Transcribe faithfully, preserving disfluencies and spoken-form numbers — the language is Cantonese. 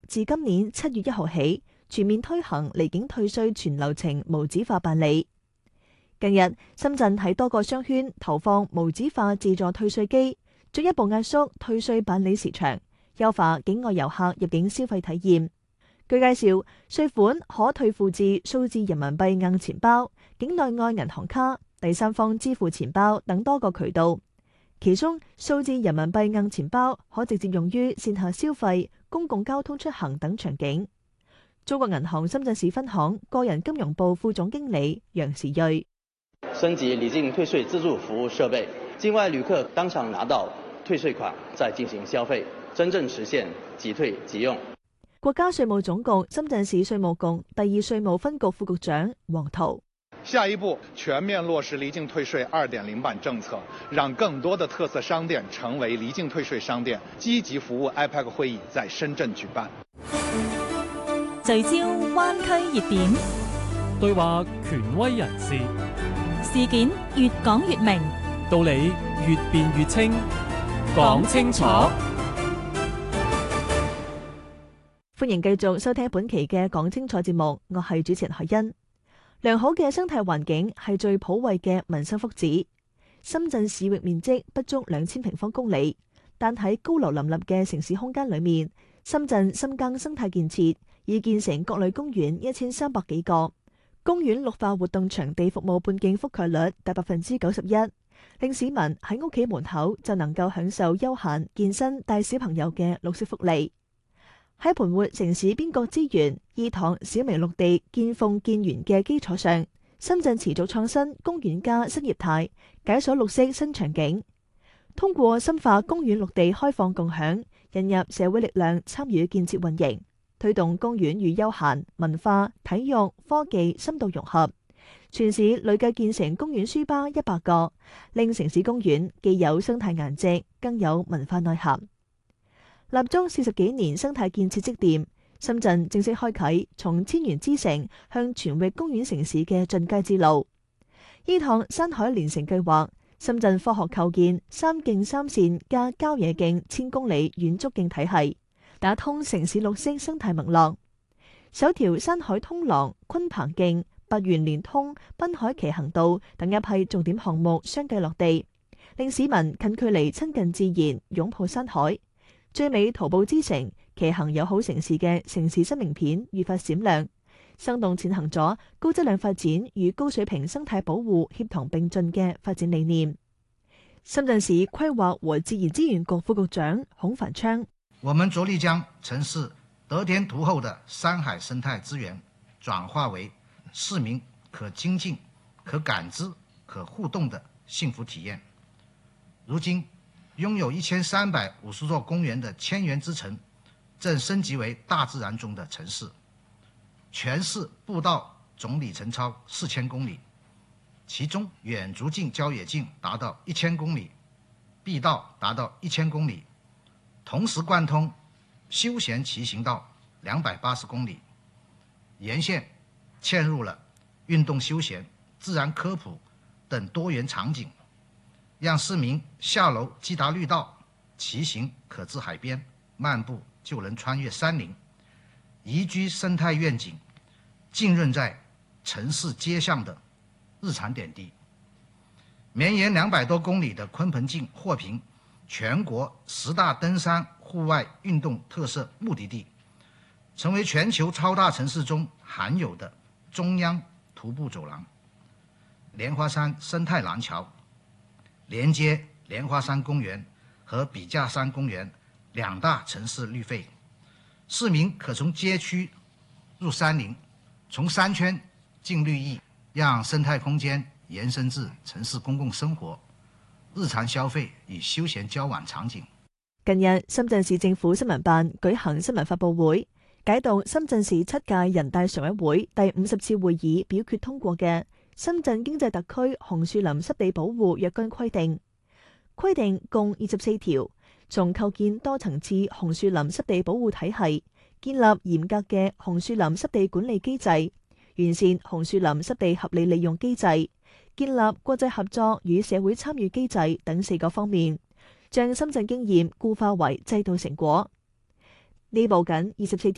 自今年七月一號起全面推行離境退稅全流程無紙化辦理。近日，深圳喺多個商圈投放無紙化自助退稅機，進一步壓縮退稅辦理時長，優化境外遊客入境消費體驗。據介紹，稅款可退付至數字人民幣硬錢包、境內外銀行卡、第三方支付錢包等多個渠道。其中，數字人民幣硬錢包可直接用於線下消費、公共交通出行等場景。中國銀行深圳市分行個人金融部副總經理楊時睿： 升級離境退稅自助服務設備，境外旅客當場拿到退稅款，再進行消費，真正實現即退即用。 國家稅務總局深圳市稅務局第二稅務分局副局長黃濤： 下一步全面落實離境退稅二點零版政策，讓更多的特色商店成為離境退稅商店，積極服務 I P E C 會議在深圳舉辦。 聚焦灣區熱點， 對話權威人士， 事件越講越明， 道理越辯越清，講清楚。 歡迎繼續收聽本期嘅講清楚節目，我係主持人海欣。良好嘅生態環境係最普惠嘅民生福祉。深圳市域面積不足兩千平方公里，但喺高樓林立嘅城市空間裏面，深圳深耕生態建設，已建成各類公園一千三百幾個，公園綠化活動場地服務半徑覆蓋率達百分之九十一，令市民喺屋企門口就能夠享受休閒、健身、帶小朋友嘅綠色福利。喺盤活城市邊角資源、二塘小微綠地見縫見源嘅基礎上，深圳持續創新公園加新業態，解鎖綠色新場景。通過深化公園綠地開放共享，引入社會力量參與建設運營，推動公園與休閒、文化、體育、科技深度融合。全市累計建成公園書吧一百個，令城市公園既有生態顏值，更有文化內涵。立足四十幾年生態建設積澱，深圳正式開啟從千園之城向全域公園城市嘅進階之路。依趟山海連城計劃，深圳科學構建三徑三線加郊野徑千公里遠足徑體系，打通城市綠色生態脈絡。首條山海通廊、昆棚徑、八園連通、濱海騎行道等一批重點項目相繼落地，令市民近距離親近自然，擁抱山海。最美徒步之城、騎行友好城市嘅城市新名片愈發閃亮，生動踐行咗高質量發展與高水平生態保護協同並進嘅發展理念。深圳市規劃和自然資源局副局長孔繁昌： 我們着力將城市得天獨厚的山海生態資源轉化為市民可親近、可感知、可互動的幸福體驗。如今，擁有一千三百五十座公園的千園之城，正升級為大自然中的城市。全市步道總里程超四千公里，其中遠足徑、郊野徑達到一千公里，碧道達到一千公里，同時貫通休閒騎行道兩百八十公里，沿線嵌入了運動休閒、自然科普等多元場景。讓市民下樓即達綠道，騎行可至海邊，漫步就能穿越山林，宜居生態願景浸潤在城市街巷的日常點滴。綿延兩百多公里的鯤鵬徑獲評全國十大登山戶外運動特色目的地，成為全球超大城市中罕有的中央徒步走廊。蓮花山生態廊橋連接蓮花山公園和筆架山公園兩大城市綠肺，市民可從街區入山林，從山圈進綠意，讓生態空間延伸至城市公共生活、日常消費與休閒交往場景。 近日，深圳市政府新聞辦舉行新聞發佈會，解讀深圳市七屆人大常委會第五十次會議表決通過嘅深圳經濟特區紅樹林濕地保護若干規定，規定共二十四條，從構建多層次紅樹林濕地保護體系，建立嚴格嘅紅樹林濕地管理機制，完善紅樹林濕地合理利用機制，建立國際合作與社會參與機制等四個方面，將深圳經驗固化為制度成果。呢部緊二十四條